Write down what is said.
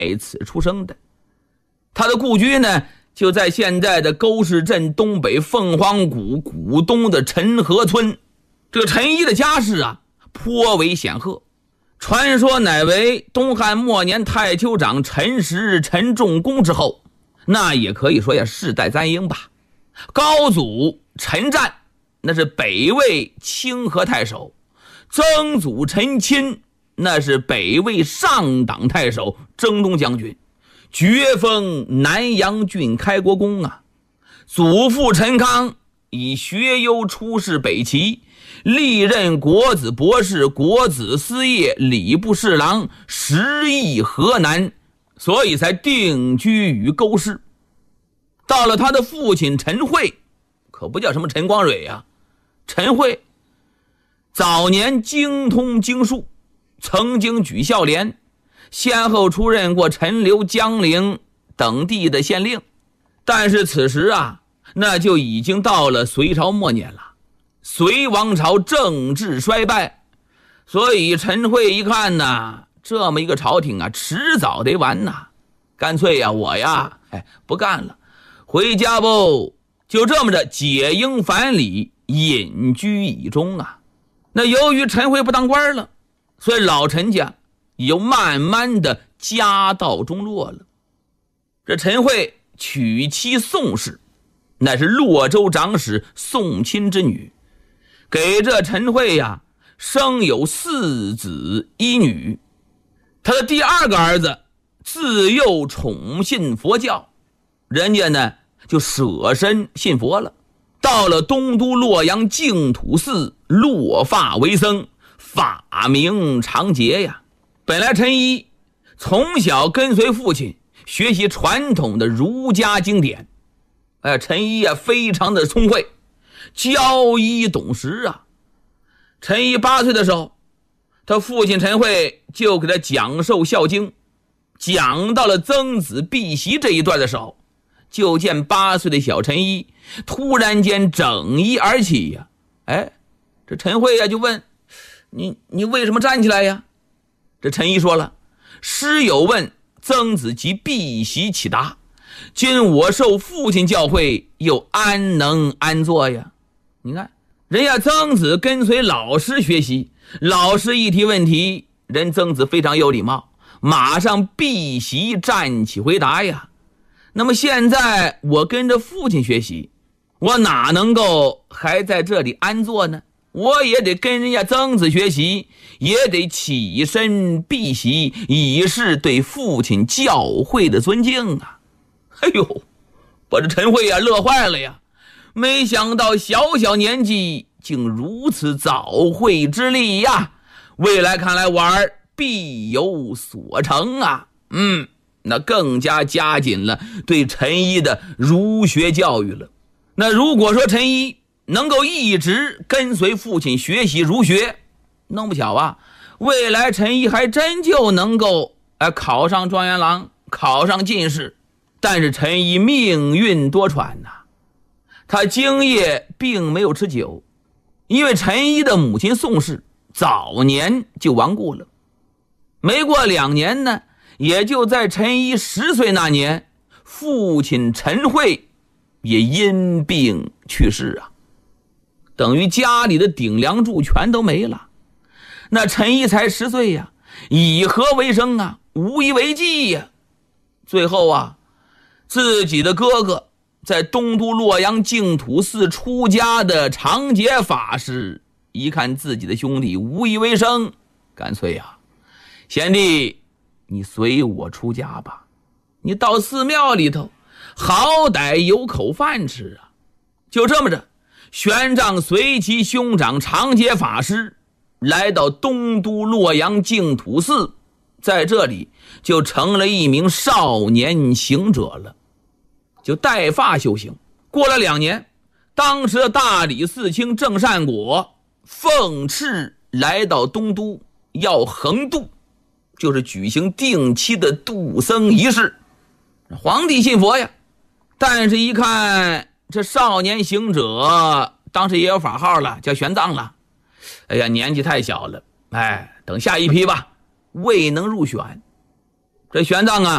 此出生的。他的故居呢，就在现在的沟市镇东北凤凰谷谷东的陈河村。这个陈一的家世啊，颇为显赫，传说乃为东汉末年太丘长陈实、陈仲公之后，那也可以说呀世代簪缨吧。高祖陈湛那是北魏清河太守，曾祖陈钦那是北魏上党太守、征东将军，爵封南阳郡开国公啊。祖父陈康以学优出仕北齐，历任国子博士、国子司业、礼部侍郎、10邑河南，所以才定居于沟市。到了他的父亲陈慧，可不叫什么陈光蕊啊，陈慧早年精通经术，曾经举孝廉，先后出任过陈留、江陵等地的县令。但是此时啊，那就已经到了隋朝末年了，隋王朝政治衰败，所以陈慧一看呢，这么一个朝廷啊，迟早得完呐，干脆呀，我呀，不干了，回家不，就这么着解缨返礼，隐居以终啊。那由于陈慧不当官了，所以老陈家又慢慢的家道中落了。这陈慧娶妻宋氏，乃是洛州长史宋钦之女，给这陈慧呀生有4子1女。他的第2个儿子自幼宠信佛教，人家呢就舍身信佛了，到了东都洛阳净土寺落发为僧，法名长节呀。本来陈一从小跟随父亲学习传统的儒家经典，陈一啊非常的聪慧，教医懂识啊。陈一8岁的时候，他父亲陈慧就给他讲授孝经，讲到了曾子避席这一段的时候，就见8岁的小陈一突然间整衣而起呀。这陈慧呀就问你为什么站起来呀？这陈一说了，师有问，曾子即避席起答，今我受父亲教诲，又安能安坐呀？你看人家曾子跟随老师学习，老师一提问题，人曾子非常有礼貌，马上避席站起回答呀。那么现在我跟着父亲学习，我哪能够还在这里安坐呢？我也得跟人家曾子学习，也得起身避席，以示对父亲教诲的尊敬啊。把这陈慧呀乐坏了呀，没想到小小年纪竟如此早慧之力呀，未来看来玩必有所成啊。那更加加紧了对陈一的儒学教育了。那如果说陈一能够一直跟随父亲学习儒学，弄不巧啊，未来陈一还真就能够考上状元郎，考上进士。但是陈一命运多舛呐，他经业并没有持久，因为陈一的母亲宋氏早年就亡故了。没过2年呢，也就在陈一10岁那年，父亲陈慧也因病去世啊，等于家里的顶梁柱全都没了。那陈一才10岁呀，以何为生啊？无以为继呀。最后啊，自己的哥哥在东都洛阳净土寺出家的长节法师，一看自己的兄弟无以为生，干脆啊，贤弟你随我出家吧，你到寺庙里头好歹有口饭吃啊。就这么着，玄奘随其兄长长节法师来到东都洛阳净土寺，在这里就成了一名少年行者了，就带发修行。过了2年，当时的大理寺卿郑善果奉敕来到东都，要横渡，就是举行定期的渡僧仪式。皇帝信佛呀，但是一看这少年行者当时也有法号了，叫玄奘了，年纪太小了，等下一批吧，未能入选。 这玄奘啊